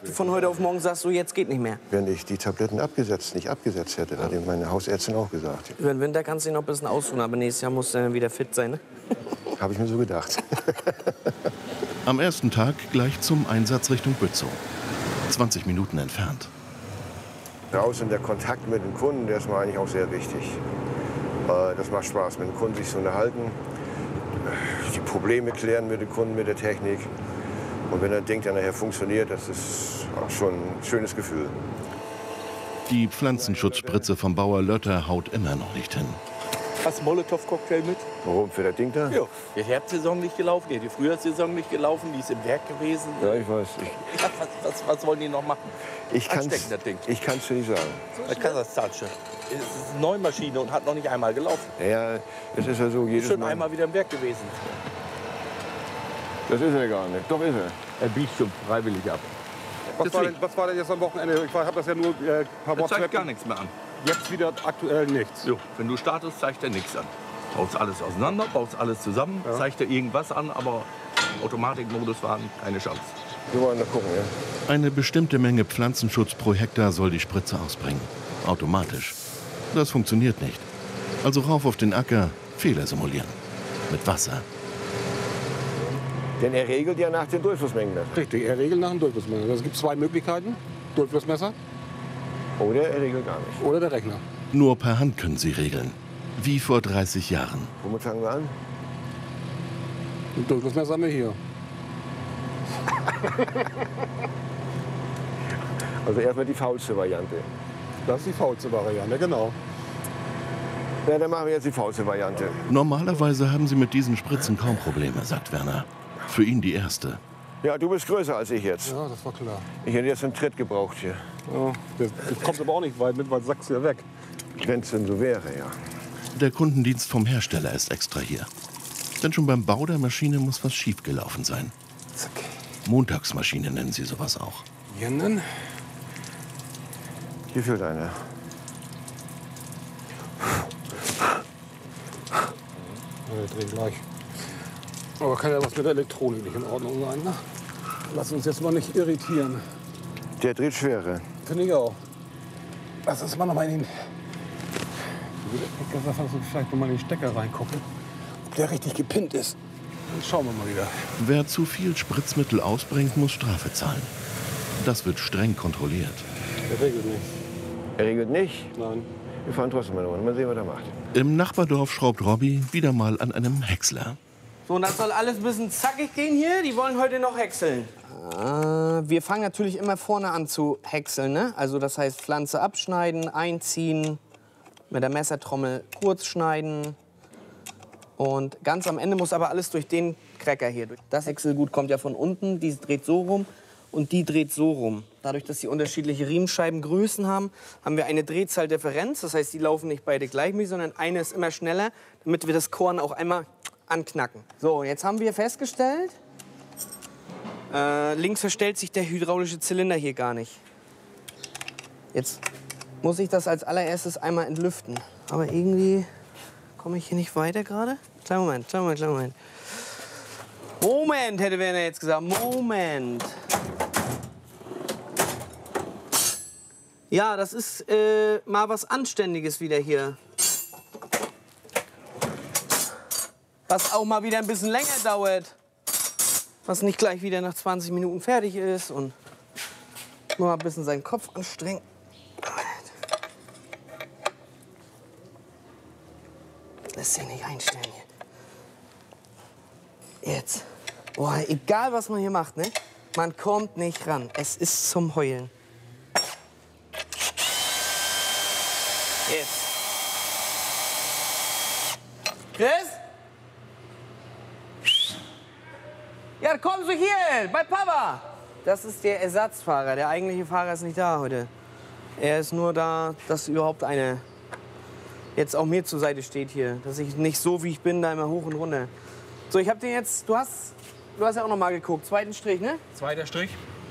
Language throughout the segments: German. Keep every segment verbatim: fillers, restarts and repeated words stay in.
du von heute auf morgen sagst, so jetzt geht nicht mehr? Wenn ich die Tabletten abgesetzt, nicht abgesetzt hätte, hat meine Hausärztin auch gesagt. Über den Winter kannst du dich noch ein bisschen ausruhen, aber nächstes Jahr musst du dann wieder fit sein, ne? Habe ich mir so gedacht. Am ersten Tag gleich zum Einsatz Richtung Bützow. zwanzig Minuten entfernt. Draußen der Kontakt mit den Kunden, der ist mir eigentlich auch sehr wichtig. Das macht Spaß, mit den Kunden sich zu unterhalten, die Probleme klären mit den Kunden, mit der Technik. Und wenn das Ding dann nachher funktioniert, das ist auch schon ein schönes Gefühl. Die Pflanzenschutzspritze vom Bauer Lötter haut immer noch nicht hin. Hast du Molotow-Cocktail mit? Warum? Für das Ding da? Ja. Die Herbstsaison nicht gelaufen, die Frühjahrssaison nicht gelaufen, die ist im Werk gewesen. Ja, ich weiß. Ich, ja, was, was, was wollen die noch machen? Ich kann es dir nicht sagen. Das Kasachstanische. Es ist eine neue Maschine und hat noch nicht einmal gelaufen. Ja, es ist ja so jedes Schon Mal. einmal wieder im Werk gewesen. Das ist er gar nicht. Doch ist er. Er biegt schon freiwillig ab. Was war, denn, was war denn jetzt am Wochenende? Ich habe das ja nur äh, ein paar Er zeigt WhatsApp. gar nichts mehr an. Jetzt wieder aktuell nichts. Jo, wenn du startest, zeigt er nichts an. Baust alles auseinander, baust alles zusammen, ja. Zeigt er irgendwas an, aber Automatikmodus waren keine Chance. Wir wollen da gucken, ja. Eine bestimmte Menge Pflanzenschutz pro Hektar soll die Spritze ausbringen. Automatisch. Das funktioniert nicht. Also rauf auf den Acker, Fehler simulieren. Mit Wasser. Denn er regelt ja nach den Durchflussmengen. Richtig, er regelt nach den Durchflussmengen. Es gibt zwei Möglichkeiten. Durchflussmesser. Oder er regelt gar nicht. Oder der Rechner. Nur per Hand können sie regeln. Wie vor dreißig Jahren. Womit fangen wir an? Das Durchflussmesser haben wir hier. Also erstmal die faulste Variante. Das ist die faulste Variante, genau. Ja, dann machen wir jetzt die faulste Variante. Normalerweise haben sie mit diesen Spritzen kaum Probleme, sagt Werner. Für ihn die erste. Ja, du bist größer als ich jetzt. Ja, das war klar. Ich hätte jetzt einen Tritt gebraucht hier. Ja, das, das kommt aber auch nicht weit mit, weil du sagst ja weg. Wenn es denn so wäre, ja. Der Kundendienst vom Hersteller ist extra hier. Denn schon beim Bau der Maschine muss was schiefgelaufen sein. Okay. Montagsmaschine nennen sie sowas auch. Hier dann. Hier fehlt einer. Wir drehen gleich. Aber kann ja was mit der Elektronik nicht in Ordnung sein, ne? Lass uns jetzt mal nicht irritieren. Der dreht schwerer. Finde ich auch. Lass uns mal noch mal in den... Lass uns vielleicht noch mal in den Stecker reingucken, ob der richtig gepinnt ist. Dann schauen wir mal wieder. Wer zu viel Spritzmittel ausbringt, muss Strafe zahlen. Das wird streng kontrolliert. Der regelt nicht. Er regelt nicht? Nein. Wir fahren trotzdem mal eine Runde. Mal sehen, was er macht. Im Nachbardorf schraubt Robby wieder mal an einem Häcksler. So, und das soll alles ein bisschen zackig gehen hier. Die wollen heute noch häckseln. Ah, wir fangen natürlich immer vorne an zu häckseln, ne? Also das heißt Pflanze abschneiden, einziehen, mit der Messertrommel kurz schneiden. Und ganz am Ende muss aber alles durch den Cracker hier. Das Häckselgut kommt ja von unten, die dreht so rum und die dreht so rum. Dadurch, dass sie unterschiedliche Riemenscheibengrößen haben, haben wir eine Drehzahldifferenz. Das heißt, die laufen nicht beide gleichmäßig, sondern eine ist immer schneller, damit wir das Korn auch einmal anknacken. So, jetzt haben wir festgestellt, äh, links verstellt sich der hydraulische Zylinder hier gar nicht. Jetzt muss ich das als allererstes einmal entlüften. Aber irgendwie komme ich hier nicht weiter gerade. Kleinen Moment, kleinen Moment, kleinen Moment. Moment, hätte Werner jetzt gesagt. Moment. Ja, das ist äh, mal was Anständiges wieder hier. Was auch mal wieder ein bisschen länger dauert. Was nicht gleich wieder nach zwanzig Minuten fertig ist. Und mal ein bisschen seinen Kopf anstrengen. Lässt sich nicht einstellen hier. Jetzt. Boah, egal was man hier macht, ne? Man kommt nicht ran. Es ist zum Heulen. Jetzt. Chris? Ja, komm so hier, bei Papa. Das ist der Ersatzfahrer. Der eigentliche Fahrer ist nicht da heute. Er ist nur da, dass überhaupt eine jetzt auch mir zur Seite steht hier. Dass ich nicht so, wie ich bin, da immer hoch und runter. So, ich hab den jetzt, du hast, du hast ja auch noch mal geguckt. Zweiten Strich, ne? Zweiter Strich.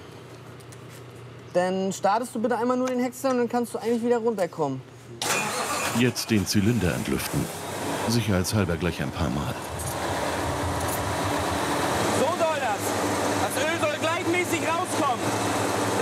Dann startest du bitte einmal nur den Häcksler und dann kannst du eigentlich wieder runterkommen. Jetzt den Zylinder entlüften. Sicherheitshalber gleich ein paar Mal.